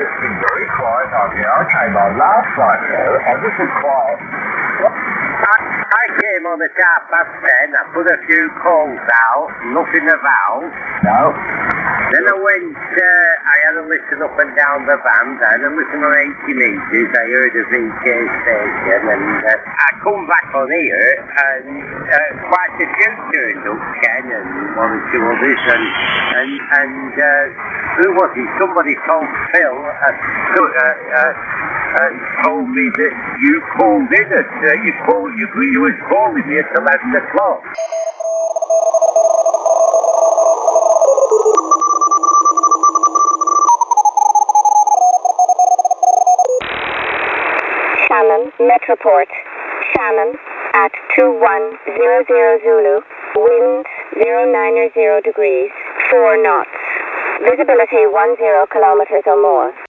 it's been very quiet out here. I came on last night, and this is quiet. I came on at 10:30. I put a few calls out, nothing about. No. Then I went, I had a listen up and down the band, I had a listen on 80 metres, I heard a VK station, and I come back on here, and quite a few turned up, Ken, and one or two others, and who was it? Somebody called Phil, told me that you called in at, you was calling me at 11 o'clock. Shannon, Metroport. Shannon, at 2100 Zulu, wind 090 degrees, 4 knots. Visibility 10 kilometers or more.